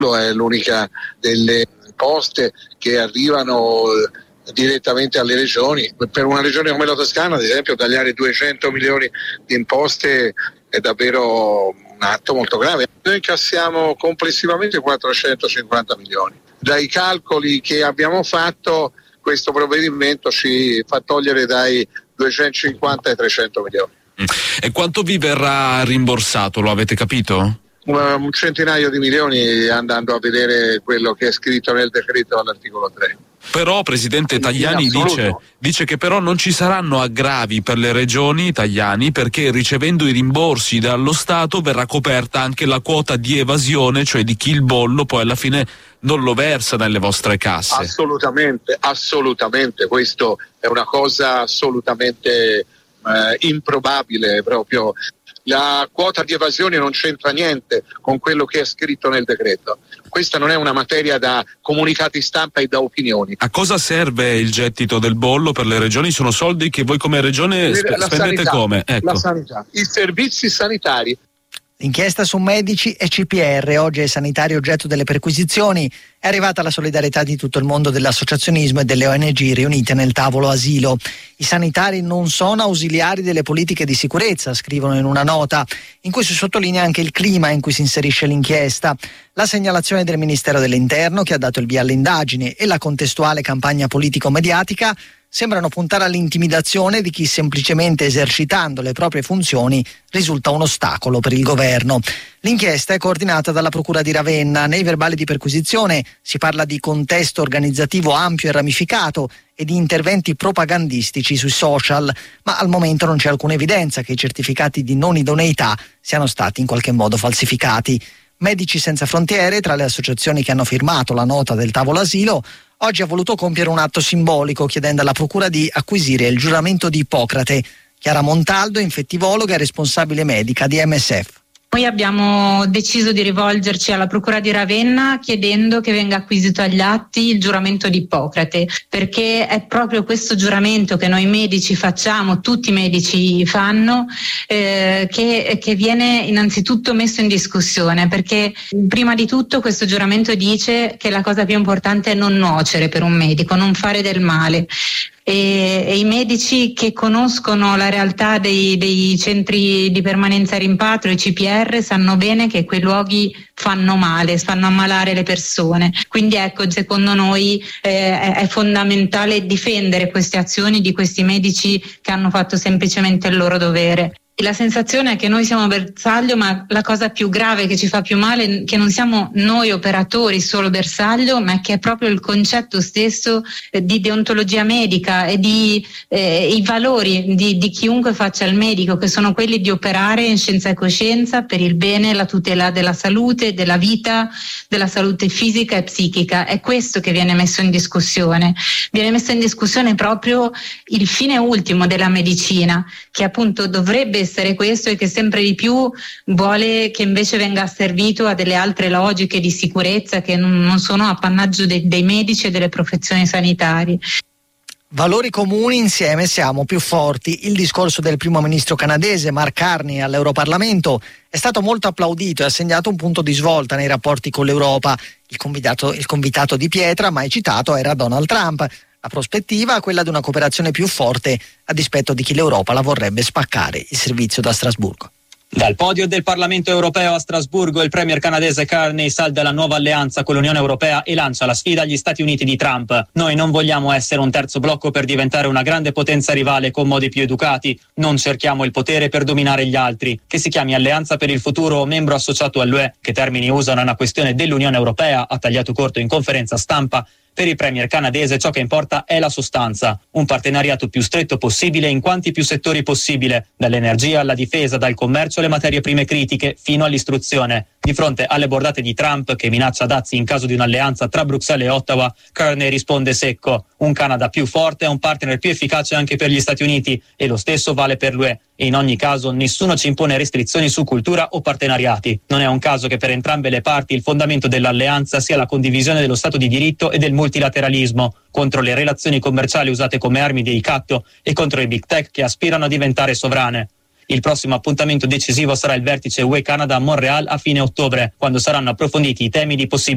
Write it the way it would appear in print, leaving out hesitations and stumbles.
mondo, è l'unica delle imposte che arrivano direttamente alle regioni. Per una regione come la Toscana, ad esempio, tagliare 200 milioni di imposte è davvero un atto molto grave. Noi incassiamo complessivamente 450 milioni. Dai calcoli che abbiamo fatto, questo provvedimento ci fa togliere dai 250 ai 300 milioni. E quanto vi verrà rimborsato, lo avete capito? Un centinaio di milioni, andando a vedere quello che è scritto nel decreto all'articolo 3. Però Presidente Tajani dice che però non ci saranno aggravi per le regioni italiane, perché ricevendo i rimborsi dallo Stato verrà coperta anche la quota di evasione, cioè di chi il bollo poi alla fine non lo versa nelle vostre casse. Assolutamente, questo è una cosa assolutamente improbabile proprio. La quota di evasione non c'entra niente con quello che è scritto nel decreto. Questa non è una materia da comunicati stampa e da opinioni. A cosa serve il gettito del bollo per le regioni? Sono soldi che voi come regione spendete sanità, come? Ecco. La sanità, i servizi sanitari. L'inchiesta su medici e CPR, oggi ai sanitari oggetto delle perquisizioni, è arrivata la solidarietà di tutto il mondo dell'associazionismo e delle ONG riunite nel tavolo asilo. I sanitari non sono ausiliari delle politiche di sicurezza, scrivono in una nota, in cui si sottolinea anche il clima in cui si inserisce l'inchiesta. La segnalazione del Ministero dell'Interno, che ha dato il via alle indagini, e la contestuale campagna politico-mediatica sembrano puntare all'intimidazione di chi semplicemente esercitando le proprie funzioni risulta un ostacolo per il governo. L'inchiesta è coordinata dalla Procura di Ravenna. Nei verbali di perquisizione si parla di contesto organizzativo ampio e ramificato e di interventi propagandistici sui social, ma al momento non c'è alcuna evidenza che i certificati di non idoneità siano stati in qualche modo falsificati. Medici Senza Frontiere, tra le associazioni che hanno firmato la nota del tavolo asilo, oggi ha voluto compiere un atto simbolico chiedendo alla Procura di acquisire il giuramento di Ippocrate. Chiara Montaldo, infettivologa e responsabile medica di MSF. Noi abbiamo deciso di rivolgerci alla Procura di Ravenna chiedendo che venga acquisito agli atti il giuramento di Ippocrate, perché è proprio questo giuramento che noi medici facciamo, tutti i medici fanno, che viene innanzitutto messo in discussione, perché prima di tutto questo giuramento dice che la cosa più importante è non nuocere per un medico, non fare del male. E i medici che conoscono la realtà dei centri di permanenza e rimpatrio, i CPR, sanno bene che quei luoghi fanno male, fanno ammalare le persone. Quindi ecco, secondo noi è fondamentale difendere queste azioni di questi medici che hanno fatto semplicemente il loro dovere. La sensazione è che noi siamo bersaglio, ma la cosa più grave che ci fa più male è che non siamo noi operatori solo bersaglio, ma che è proprio il concetto stesso di deontologia medica e di i valori di chiunque faccia il medico, che sono quelli di operare in scienza e coscienza per il bene e la tutela della salute, della vita, della salute fisica e psichica. È questo che viene messo in discussione. Viene messo in discussione proprio il fine ultimo della medicina, che appunto dovrebbe essere questo e che sempre di più vuole che invece venga asservito a delle altre logiche di sicurezza che non sono appannaggio dei medici e delle professioni sanitarie. Valori comuni, insieme siamo più forti. Il discorso del primo ministro canadese Mark Carney all'Europarlamento è stato molto applaudito e ha segnato un punto di svolta nei rapporti con l'Europa. Il convitato di pietra, mai citato, era Donald Trump. La prospettiva è quella di una cooperazione più forte a dispetto di chi l'Europa la vorrebbe spaccare. Il servizio da Strasburgo. Dal podio del Parlamento europeo a Strasburgo, il premier canadese Carney salda la nuova alleanza con l'Unione Europea e lancia la sfida agli Stati Uniti di Trump. Noi non vogliamo essere un terzo blocco per diventare una grande potenza rivale con modi più educati. Non cerchiamo il potere per dominare gli altri. Che si chiami Alleanza per il Futuro o membro associato all'UE, che termini usano, è una questione dell'Unione Europea, ha tagliato corto in conferenza stampa. Per il premier canadese ciò che importa è la sostanza, un partenariato più stretto possibile in quanti più settori possibile, dall'energia alla difesa, dal commercio alle materie prime critiche fino all'istruzione. Di fronte alle bordate di Trump, che minaccia dazi in caso di un'alleanza tra Bruxelles e Ottawa, Carney risponde secco: un Canada più forte è un partner più efficace anche per gli Stati Uniti e lo stesso vale per l'UE. E in ogni caso nessuno ci impone restrizioni su cultura o partenariati. Non è un caso che per entrambe le parti il fondamento dell'alleanza sia la condivisione dello Stato di diritto e del multilateralismo, contro le relazioni commerciali usate come armi di ricatto e contro i big tech che aspirano a diventare sovrane. Il prossimo appuntamento decisivo sarà il vertice UE-Canada a Montréal a fine ottobre, quando saranno approfonditi i temi di possibili